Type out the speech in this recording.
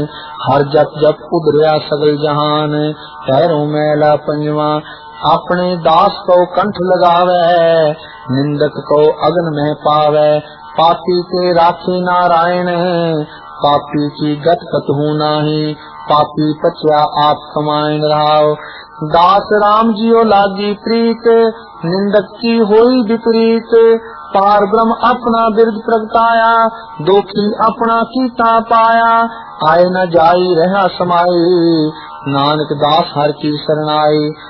हर जप जप उधरिया सगल जहान, पैरों मैला पंजवा अपने दास को कंठ लगावे, निंदक को अग्न में पावे, पापी के राखे नारायण, पापी की गत कतहु नाही, पापी पचिया आप कमाइन रहाओ। दास राम जियो लागी प्रीत, निंदक की होई विपरीत, पार ब्रह्म अपना बिरद प्रगटाया, दोखी अपना कीता पाया, आए न जाई रहा समाई, नानक दास हर की शरणाई।